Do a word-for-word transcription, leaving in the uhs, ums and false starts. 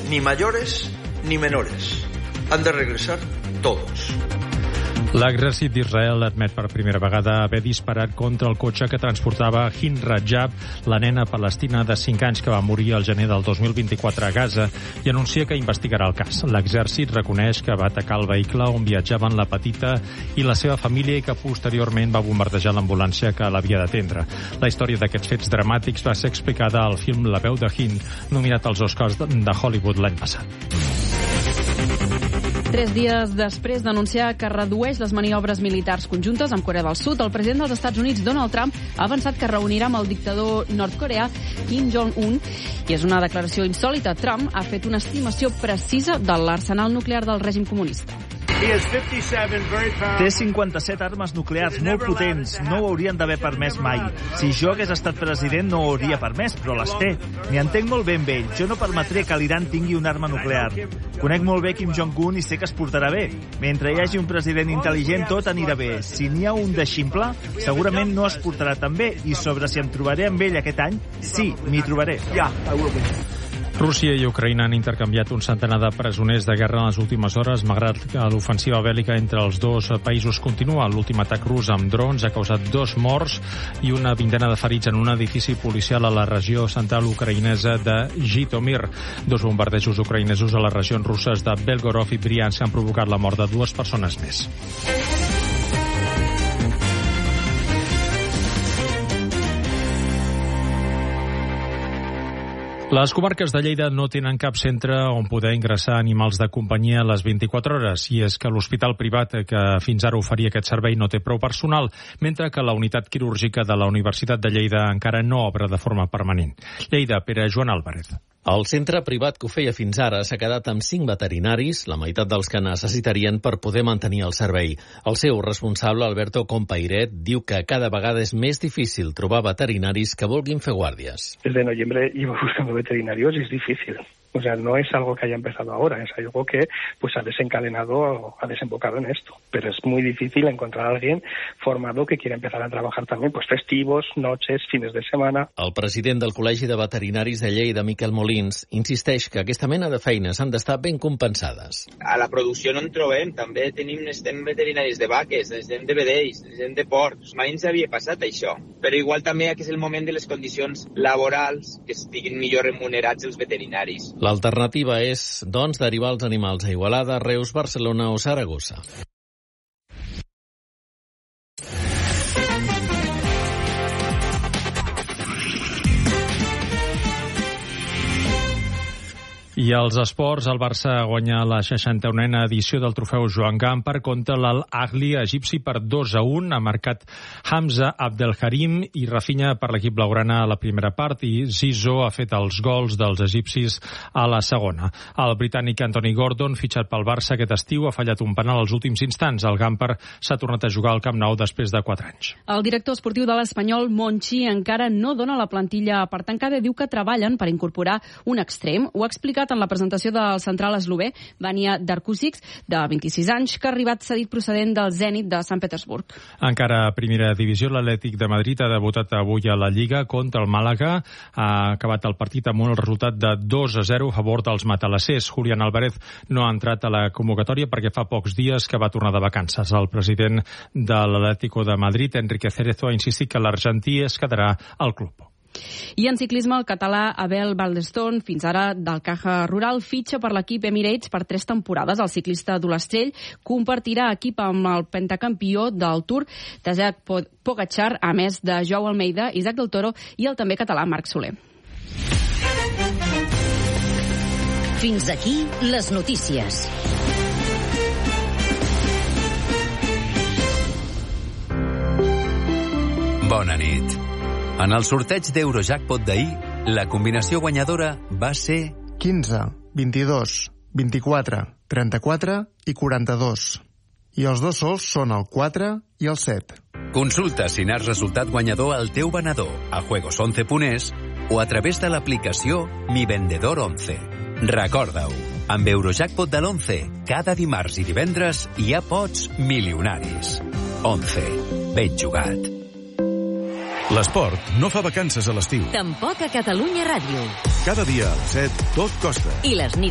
ni mayores ni menores. Han de regresar todos. L'exèrcit d'Israel admet per primera vegada haver disparat contra el cotxe que transportava Hind Rajab, la nena palestina de cinc anys que va morir al gener del dos mil vint-i-quatre a Gaza, i anuncia que investigarà el cas. L'exèrcit reconeix que va atacar el vehicle on viatjaven la petita i la seva família i que posteriorment va bombardejar l'ambulància que l'havia d'atendre. La història d'aquests fets dramàtics va ser explicada al film La veu de Hind, nominat als Oscars de Hollywood l'any passat. Tres dies després d'anunciar que redueix les maniobres militars conjuntes amb Corea del Sud, el president dels Estats Units, Donald Trump, ha avançat que reunirà amb el dictador nord-coreà Kim Jong-un, i és una declaració insòlita. Trump ha fet una estimació precisa de l'arsenal nuclear del règim comunista. Té cinquanta-set armes nuclears molt potents. No ho haurien d'haver permès mai. Si jo hagués estat president no ho hauria permès, però les té. N'hi entenc molt bé amb ell. Jo no permetré que l'Iran tingui una arma nuclear. Conec molt bé Kim Jong-un i sé que es portarà bé. Mentre hi hagi un president intel·ligent, tot anirà bé. Si n'hi ha un de ximple, segurament no es portarà tan bé. I sobre si em trobaré amb ell aquest any, sí, m'hi trobaré. Ja, Rússia i Ucraïna han intercanviat un centenar de presoners de guerra en les últimes hores, malgrat que l'ofensiva bèl·lica entre els dos països continua. L'últim atac rus amb drons ha causat dos morts i una vintena de ferits en un edifici policial a la regió central ucraïnesa de Zhytomyr. Dos bombardejos ucraïnesos a les regions russes de Belgorod i Briansk han provocat la mort de dues persones més. Les comarques de Lleida no tenen cap centre on poder ingressar animals de companyia a les vint-i-quatre hores, i és que l'hospital privat que fins ara oferia aquest servei no té prou personal, mentre que la unitat quirúrgica de la Universitat de Lleida encara no obre de forma permanent. Lleida, Pere Joan Álvarez. El centre privat que ho feia fins ara s'ha quedat amb cinc veterinaris, la meitat dels que necessitarien per poder mantenir el servei. El seu responsable, Alberto Compairet, diu que cada vegada és més difícil trobar veterinaris que vulguin fer guàrdies. Desde noviembre iba buscando veterinarios y es difícil. O sea, no es algo que haya empezado ahora, es algo que pues ha desencadenado, ha desembocado en esto. Pero es muy difícil encontrar a alguien formado que quiera empezar a trabajar también pues festivos, noches, fines de semana. El president del Col·legi de Veterinaris de Lleida, Miquel Molins, insisteix que aquesta mena de feines han d'estar ben compensades. A la producció no en trobem, també tenim, necessitem veterinaris de vaques, necessitem de vedells, necessitem de porcs. Mai ens havia passat això. Però igual també que és el moment de les condicions laborals que estiguin millor remunerats els veterinaris. L'alternativa és, doncs, derivar els animals a Igualada, Reus, Barcelona o Saragossa. I als esports, el Barça guanya la seixanta-unena edició del trofeu Joan Gamper contra l'Al-Ahli egipci per dos a un. Ha marcat Hamza Abdelkarim i Rafinha per l'equip blaugrana a la primera part i Zizou ha fet els gols dels egipcis a la segona. El britànic Anthony Gordon, fitxat pel Barça aquest estiu, ha fallat un penal als últims instants. El Gamper s'ha tornat a jugar al Camp Nou després de quatre anys. El director esportiu de l'Espanyol, Monchi, encara no dona la plantilla per tancada i diu que treballen per incorporar un extrem. Ho ha explicat en la presentació del central eslové, Vania Darkusic, de vint-i-sis anys, que ha arribat cedit procedent del Zenit de Sant Petersburg. Encara a primera divisió, l'Atlètic de Madrid ha debutat avui a la Lliga contra el Màlaga. Ha acabat el partit amb un resultat de dos a zero a favor dels matalassers. Julián Álvarez no ha entrat a la convocatòria perquè fa pocs dies que va tornar de vacances. El president de l'Atlético de Madrid, Enrique Cerezo, ha insistit que l'argentí es quedarà al club. I en ciclisme, el català Abel Baldestón, fins ara del Caja Rural, fitxa per l'equip Emirates per tres temporades. El ciclista d'Ullastrell compartirà equip amb el pentacampió del Tour, Tadej Pogačar, a més de Joao Almeida, Isaac del Toro i el també català Marc Soler. Fins aquí les notícies. Bona nit. En el sorteig d'Eurojackpot d'ahir, la combinació guanyadora va ser quinze, vint-i-dos, vint-i-quatre, trenta-quatre i quaranta-dos. I els dos sols són el quatre i el set. Consulta si n'has resultat guanyador al teu venedor a juegos once punt es o a través de l'aplicació Mi Vendedor once. Recorda-ho, amb Eurojackpot de l'once, cada dimarts i divendres hi ha pots milionaris. once. Ben jugat. L'esport no fa vacances a l'estiu. Tampoc a Catalunya Ràdio. Cada dia a les set, tot costa. I les nits